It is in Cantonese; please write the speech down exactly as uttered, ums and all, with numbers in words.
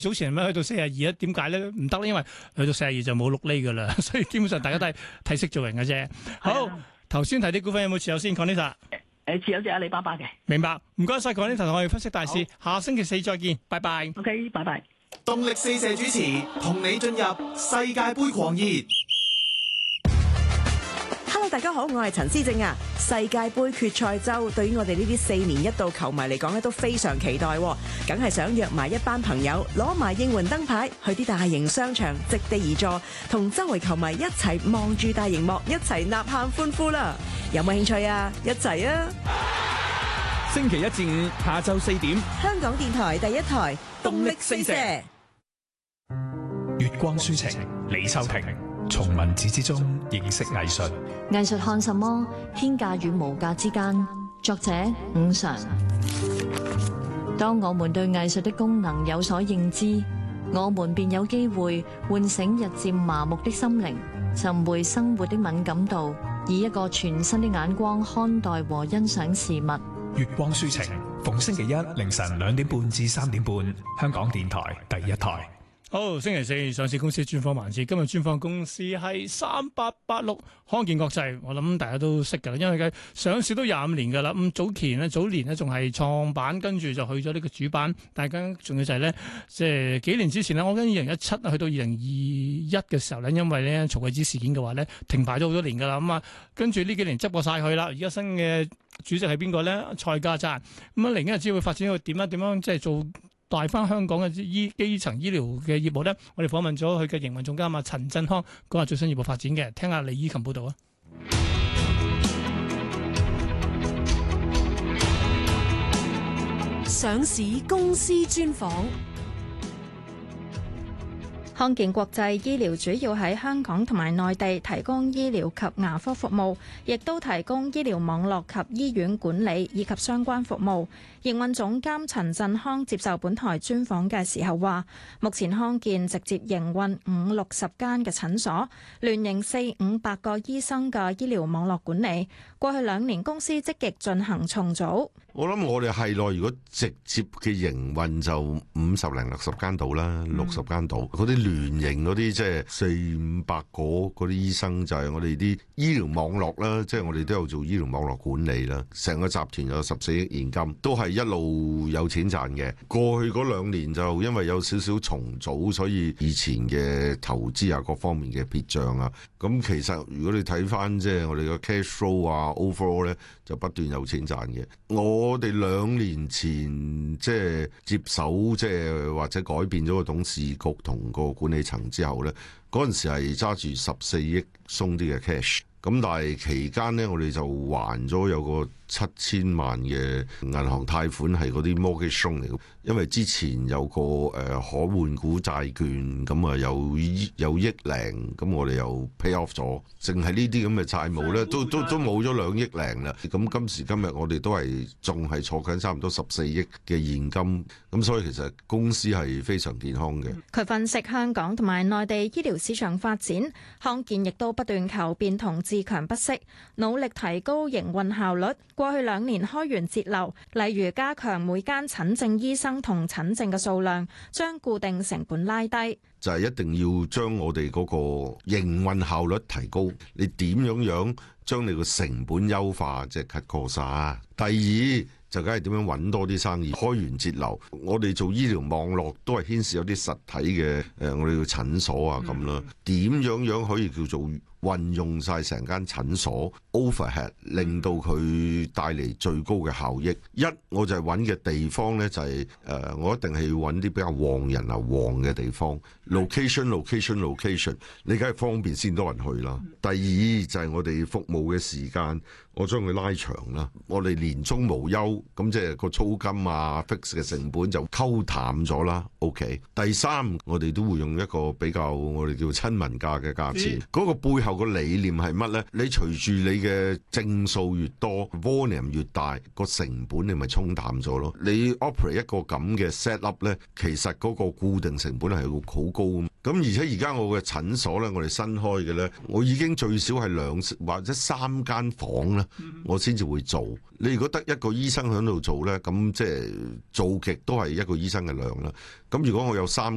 早前咪去到四十二啊？點解咧？唔得咧，因為去到四十二就冇六厘噶啦，所以基本上大家都係睇息做人嘅啫。好，頭先提啲股份有冇持有先 Conita？ 誒，持有隻阿里巴巴嘅。 明白，唔該晒 Conita同我哋分析大市，下星期四再見，拜拜。 OK， 拜拜。 動力四射主持同你進入世界盃狂熱。 Hello， 大家好，我係陳思正啊！世界盃決賽周對於我哋呢啲四年一度球迷嚟講咧，都非常期待，梗係想約埋一班朋友，攞埋應援燈牌，去啲大型商場，席地而坐，同周圍球迷一齊望住大熒幕，一齊吶喊歡呼啦！有冇興趣啊？一齊啊！ 星期一至五下晝四點， 香港電台第一台動力四射。 月光書情，李秋婷。從文字之中認識藝術。 藝術看什麼？天價與無價之間。作者伍常。當我們對藝術的功能有所認知，我們便有機會喚醒日漸麻木的心靈，尋回生活的敏感度，以一個全新的眼光看待和欣賞事物。 月光書情，逢星期一凌晨兩點半至三點半，香港電台第一台。 好，星期四上市公司專訪環節，今日專訪公司係三八八六康健國際，我諗大家都識㗎啦，因為佢上市都廿五年㗎啦。咁早期呢，早年呢仲係創辦，跟住就去咗呢個主板。大家仲要就係呢，即係幾年之前呢，我跟二零一七去到二零二一嘅時候呢，因為呢曹貴子事件嘅話呢，停牌咗好多年㗎啦。咁啊，跟住呢幾年執過晒佢啦。而家新嘅主席係邊個呢？蔡家贊。咁啊，嚟緊日子會發展到點樣？點樣即係做帶翻香港嘅醫基層醫療嘅業務咧，我哋訪問咗佢嘅營運總監啊陳振康，講下最新業務發展嘅，聽下李依琴報道啊。 上市公司專訪。康健國際醫療主要喺香港同埋內地提供醫療及牙科服務，亦都提供醫療網絡及醫院管理以及相關服務。營運總監陳振康接受本台專訪嘅時候話，目前康健直接營運五六十間嘅診所，聯營四五百個醫生嘅醫療網絡管理。過去兩年公司積極進行重組。 我諗我哋係內如果直接嘅營運就五十零六十間到啦，六十間到。嗰啲聯營嗰啲即係四五百個嗰啲醫生就係我哋啲醫療網絡啦，即係我哋都有做醫療網絡管理啦。成個集團有十四億現金，都係一路有錢賺嘅。過去嗰兩年就因為有少少重組，所以以前嘅投資啊各方面嘅撇賬啊，咁其實如果你睇翻即係我哋嘅 cash flow 啊 overall 咧，就不斷有錢賺嘅。我哋兩年前即係接手，即係或者改變咗個董事局同個管理層之後呢，嗰陣時係揸住十四億鬆啲嘅 cash，咁但係期間呢，我哋就還咗有個七千萬嘅銀行貸款係嗰啲 mortgage loan 嚟嘅，因為之前有個誒可換股債券，咁啊有有億零，咁我哋又 pay off 咗，淨係呢啲咁嘅債務咧，都都都冇咗兩億零啦。咁今時今日我哋都係仲係坐緊差唔多十四億嘅現金，咁所以其實公司係非常健康嘅。 佢分析香港同埋內地醫療市場發展，康健亦都不斷求變同自強不息，努力提高營運效率。過去兩年開源節流，例如加強每間診症醫生同診症嘅數量，將固定成本拉低。 就係一定要將我哋嗰個營運效率提高。你點樣樣將你個成本優化，即係 cut cost 啊。第二就梗係點樣揾多啲生意，開源節流。我哋做醫療網絡都係牽涉有啲實體嘅誒，我哋嘅診所啊咁啦。點樣樣可以叫做運用晒成間診所 overhead， 令到佢帶嚟最高嘅效益。一我就係揾嘅地方呢，就係、是、誒、呃，我一定係要揾啲比較旺人啊旺嘅地方。location location location， 你梗係方便先多人去啦。第二就係我哋服務嘅時間，我將佢拉長啦。我哋年終無休，咁即係個租金啊 fix 嘅成本就溝淡咗啦。OK。第三我哋都會用一個比較我哋叫親民價嘅價錢，嗰、嗯、個背後個理念係乜呢？你隨住你嘅正數越多 volume 越大，個成本你咪沖淡咗咯。你 operate 一個咁嘅 set up 呢，其實嗰個固定成本係好高。咁而且而家我嘅診所呢，我哋新開嘅呢，我已經最少係兩或者三間房啦，我先至會做。你如果得一個醫生喺度做呢，咁即係做極都係一個醫生嘅量啦。咁如果我有三